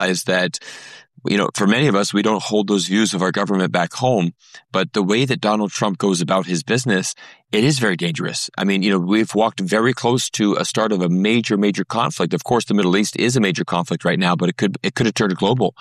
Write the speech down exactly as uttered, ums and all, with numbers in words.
realize that, you know, for many of us, we don't hold those views of our government back home. But the way that Donald Trump goes about his business, it is very dangerous. I mean, you know, we've walked very close to a start of a major, major conflict. Of course, the Middle East is a major conflict right now, but it could it could have turned global.